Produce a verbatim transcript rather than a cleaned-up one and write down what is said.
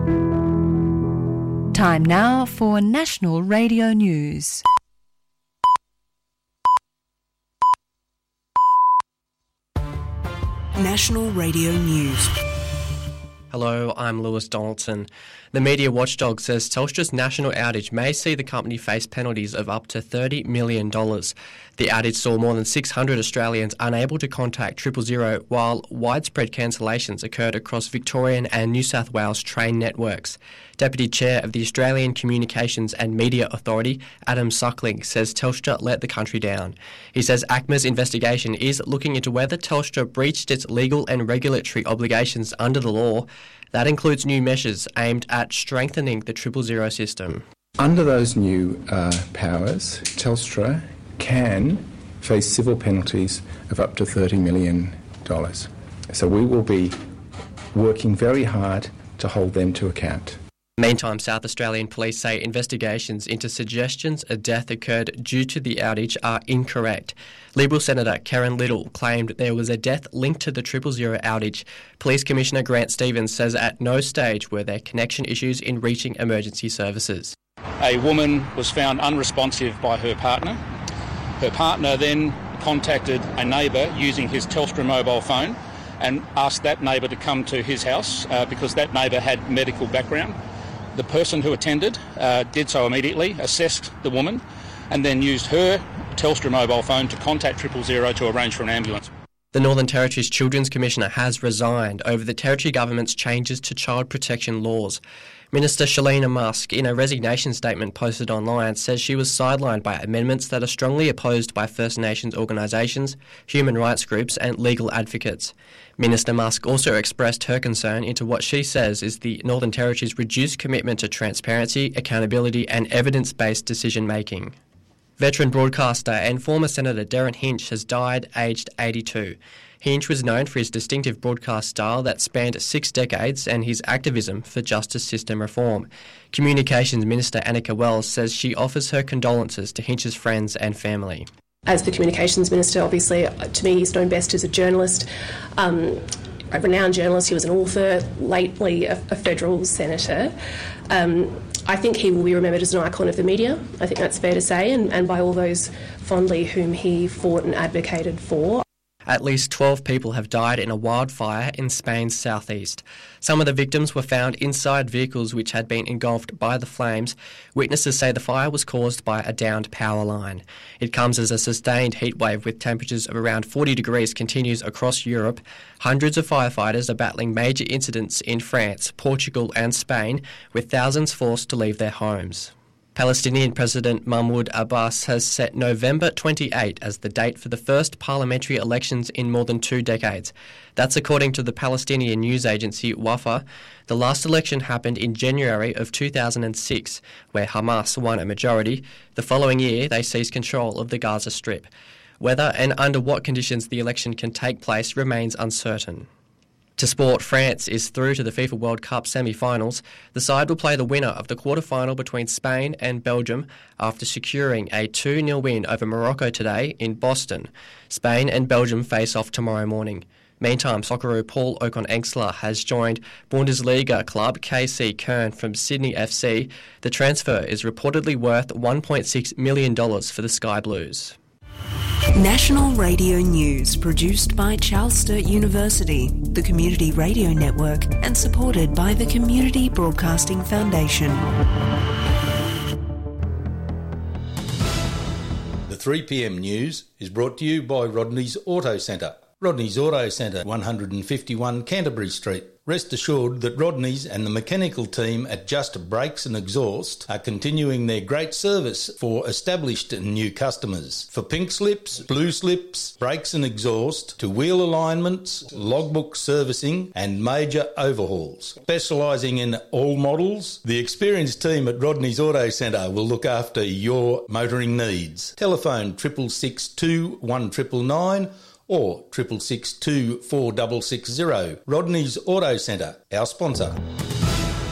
Time now for National Radio News. National Radio News. Hello, I'm Lewis Donaldson. The media watchdog says Telstra's national outage may see the company face penalties of up to thirty million dollars. The outage saw more than six hundred Australians unable to contact triple zero, while widespread cancellations occurred across Victorian and New South Wales train networks. Deputy Chair of the Australian Communications and Media Authority, Adam Suckling, says Telstra let the country down. He says A C M A's investigation is looking into whether Telstra breached its legal and regulatory obligations under the law. That includes new measures aimed at strengthening the triple zero system. Under those new uh, powers, Telstra can face civil penalties of up to thirty million dollars. So we will be working very hard to hold them to account. Meantime, South Australian police say investigations into suggestions a death occurred due to the outage are incorrect. Liberal Senator Karen Little claimed there was a death linked to the triple zero outage. Police Commissioner Grant Stevens says at no stage were there connection issues in reaching emergency services. A woman was found unresponsive by her partner. Her partner then contacted a neighbour using his Telstra mobile phone and asked that neighbour to come to his house uh, because that neighbour had medical background. The person who attended uh, did so immediately, assessed the woman, and then used her Telstra mobile phone to contact triple zero to arrange for an ambulance. The Northern Territory's Children's Commissioner has resigned over the Territory Government's changes to child protection laws. Minister Shalina Musk, in a resignation statement posted online, says she was sidelined by amendments that are strongly opposed by First Nations organisations, human rights groups and legal advocates. Minister Musk also expressed her concern into what she says is the Northern Territory's reduced commitment to transparency, accountability and evidence-based decision-making. Veteran broadcaster and former Senator Derryn Hinch has died aged eighty-two. Hinch was known for his distinctive broadcast style that spanned six decades and his activism for justice system reform. Communications Minister Annika Wells says she offers her condolences to Hinch's friends and family. As the Communications Minister, obviously, to me, he's known best as a journalist, um, a renowned journalist. He was an author, lately a, a federal senator. Um, I think he will be remembered as an icon of the media. I think that's fair to say, and, and by all those fondly whom he fought and advocated for. At least twelve people have died in a wildfire in Spain's southeast. Some of the victims were found inside vehicles which had been engulfed by the flames. Witnesses say the fire was caused by a downed power line. It comes as a sustained heatwave with temperatures of around forty degrees continues across Europe. Hundreds of firefighters are battling major incidents in France, Portugal and Spain, with thousands forced to leave their homes. Palestinian President Mahmoud Abbas has set November twenty-eighth as the date for the first parliamentary elections in more than two decades. That's according to the Palestinian news agency Wafa. The last election happened in January of two thousand six, where Hamas won a majority. The following year, they seized control of the Gaza Strip. Whether and under what conditions the election can take place remains uncertain. To sport, France is through to the FIFA World Cup semi-finals. The side will play the winner of the quarter-final between Spain and Belgium after securing a two nil win over Morocco today in Boston. Spain and Belgium face off tomorrow morning. Meantime, Socceroo Paul Okon-Engstler has joined Bundesliga club K C Köln from Sydney F C. The transfer is reportedly worth one point six million dollars for the Sky Blues. National Radio News, produced by Charles Sturt University, the Community Radio Network, and supported by the Community Broadcasting Foundation. The three p m news is brought to you by Rodney's Auto Centre. Rodney's Auto Centre, one fifty-one Canterbury Street. Rest assured that Rodney's and the mechanical team at Just Brakes and Exhaust are continuing their great service for established and new customers. For pink slips, blue slips, brakes and exhaust, to wheel alignments, logbook servicing and major overhauls. Specialising in all models, the experienced team at Rodney's Auto Centre will look after your motoring needs. Telephone triple six two one nine nine nine or triple six two four six six zero. Rodney's Auto Centre, our sponsor.